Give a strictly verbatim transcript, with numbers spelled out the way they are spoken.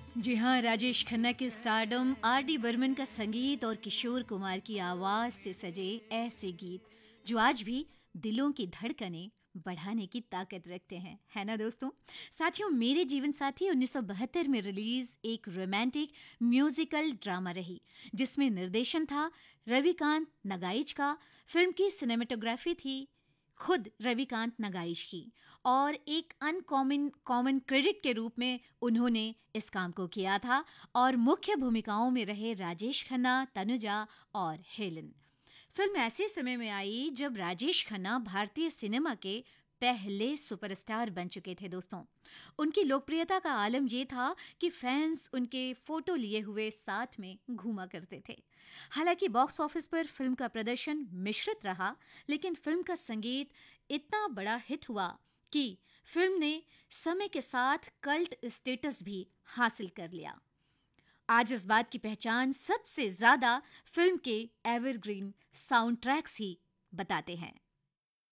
जी हाँ, राजेश खन्ना के stardom, R D Burman का संगीत और किशोर कुमार की आवाज से सजे ऐसे गीत जो आज भी दिलों की धड़कनें बढ़ाने की ताकत रखते हैं, है ना दोस्तों? साथियों, मेरे जीवन साथी उन्नीस सौ बहत्तर में रिलीज एक रोमांटिक म्यूजिकल ड्रामा रही, जिसमें निर्देशन था रविकांत नगाइच का। फिल्म की सिनेमेटोग्राफी थी खुद रविकांत नगाइच की, और एक अनकॉमन कॉमन क्रेडिट के रूप में उन्होंने इस काम को किया था। और मुख्य भूमिकाओं में रहे राजेश खन्ना, तनुजा और हेलन। फिल्म ऐसे समय में आई जब राजेश खन्ना भारतीय सिनेमा के पहले सुपरस्टार बन चुके थे दोस्तों। उनकी लोकप्रियता का आलम यह था कि फैंस उनके फोटो लिए हुए साथ में घूमा करते थे। हालांकि बॉक्स ऑफिस पर फिल्म का प्रदर्शन मिश्रित रहा, लेकिन फिल्म का संगीत इतना बड़ा हिट हुआ कि फिल्म ने समय के साथ कल्ट स्टेटस भी हासिल कर लिया। आज इस बात की पहचान सबसे ज्यादा फिल्म के एवरग्रीन साउंड ट्रैक्स ही बताते हैं।